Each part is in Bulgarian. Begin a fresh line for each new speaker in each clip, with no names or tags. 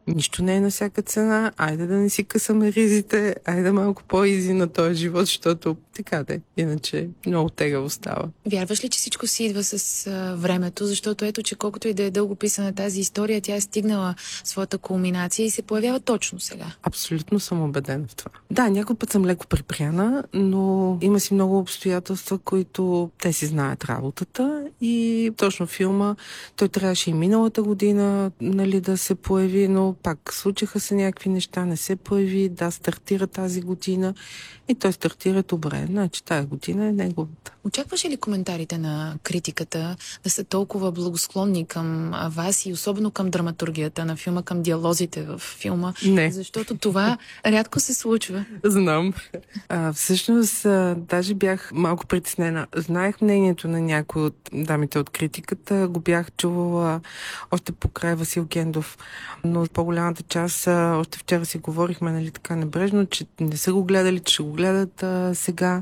нищо не е на всяка цена, айде да не си късаме ризите, айде малко по-изи на този живот, защото така де, иначе много тегаво става.
Вярваш ли, че всичко си идва с времето? Защото ето, че колкото и да е дълго писана тази история, тя е стигнала своята кулминация и се появява точно сега.
Абсолютно съм убедена в това. Да, някой път съм леко припряна, но има си много обстоятелства, които те си знаят работата и точно филма, той трябваше и миналата година, нали, да се появи, но пак случиха се някакви неща, не се появи, да, стартира тази година и той стартира добре. Значи тази година е неговата.
Очакваше ли коментарите на критиката да са толкова благосклонни към вас и особено към драматургията на филма, към диалозите в филма?
Не.
Защото това рядко се случва.
Знам. Всъщност, даже бях малко притеснена. Знаех мнението на някои от дамите от критиката, го бях чувала още покрай Васил Гендов, но по-голямата част, още вчера си говорихме, нали, така небрежно, че не са го гледали, че ще го гледат сега.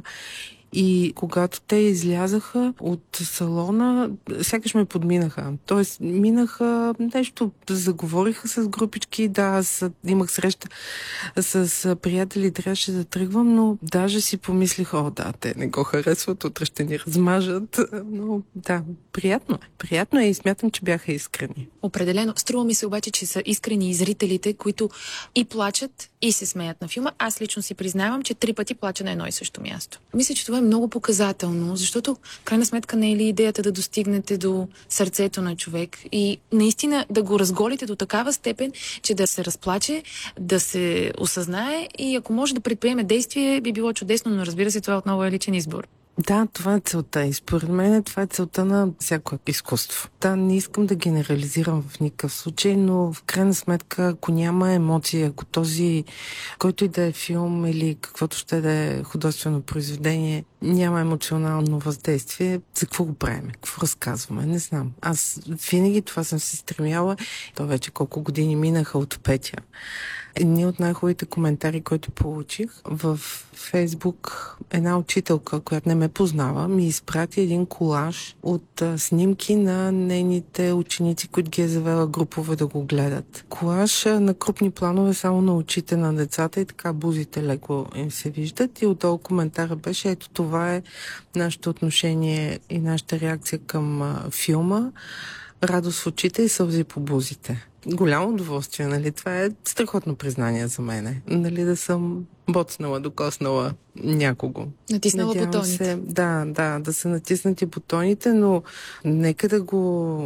И когато те излязаха от салона, сякаш ме подминаха. Тоест, минаха нещо, заговориха с групички, да, аз имах среща с приятели, трябваше да тръгвам, но даже си помислих, да, те не го харесват, утре ще ни размажат. Но да, приятно е. Приятно е и смятам, че бяха искрени.
Определено. Струва ми се обаче, че са искрени и зрителите, които и плачат, и се смеят на филма. Аз лично си признавам, че 3 пъти плача на едно и също място. Мисля, че това е много показателно, защото в крайна сметка не е ли идеята да достигнете до сърцето на човек и наистина да го разголите до такава степен, че да се разплаче, да се осъзнае и ако може да предприеме действие, би било чудесно, но разбира се, това отново е личен избор.
Да, това е целта и според мен това е целта на всяко изкуство. Да, не искам да генерализирам в никакъв случай, но в крайна сметка, ако няма емоции, ако този, който и да е филм или каквото ще да е художествено произведение, няма емоционално въздействие, за какво го правим? Какво разказваме? Не знам. Аз винаги това съм се стремяла. То вече колко години минаха от Петя. Едни от най-хубавите коментари, които получих в Фейсбук, една учителка, която не ме познава, ми изпрати един колаж от снимки на нейните ученици, които ги е завела групове да го гледат. Колаж на крупни планове само на очите на децата и така бузите леко им се виждат. И отдолу коментара беше, ето това е нашето отношение и нашата реакция към филма. Радост в очите и сълзи по бузите. Голямо удоволствие, нали? Това е страхотно признание за мене. Нали, да съм боцнала, докоснала някого.
Натиснала бутоните.
Да са натиснати бутоните, но нека да го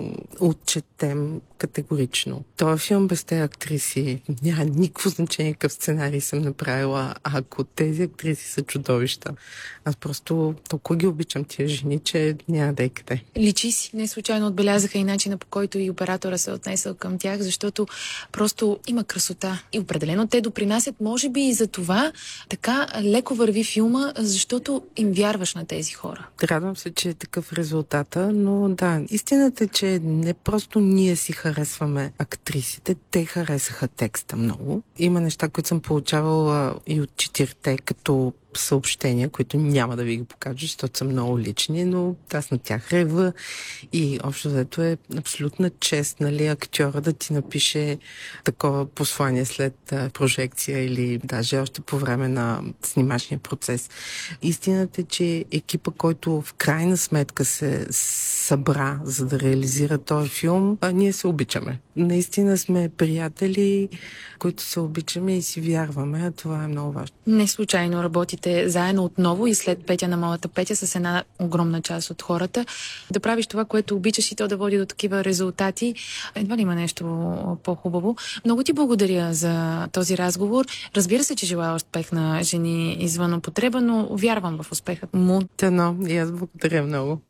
отчетем категорично. Това филм без тези актриси няма никакво значение какъв сценарий съм направила, ако тези актриси са чудовища. Аз просто толкова ги обичам тия жени, че няма да е къде.
Личи си. Не случайно отбелязаха и начина, по който и оператора се отнесъл към тях, защото просто има красота. И определено те допринасят, може би и за това, така леко върви филма, защото им вярваш на тези хора.
Радвам се, че е такъв резултата, но да, истината е, че не просто ние си харесваме актрисите, те харесаха текста много. Има неща, които съм получавала и от 4-те, като съобщения, които няма да ви ги покажа, защото са много лични, но аз на тях рева и общо взето е абсолютна чест, нали, актьора да ти напише такова послание след прожекция или даже още по време на снимачния процес. Истината е, че екипа, който в крайна сметка се събра, за да реализира този филм, ние се обичаме. Наистина сме приятели, които се обичаме и си вярваме, а това е много важно.
Не случайно работите заедно отново и след Петя на малата Петя с една огромна част от хората. Да правиш това, което обичаш и то да води до такива резултати. Едва ли има нещо по-хубаво. Много ти благодаря за този разговор. Разбира се, че желая успех на жени извън употреба, но вярвам в успеха му.
Тено, и аз благодаря много.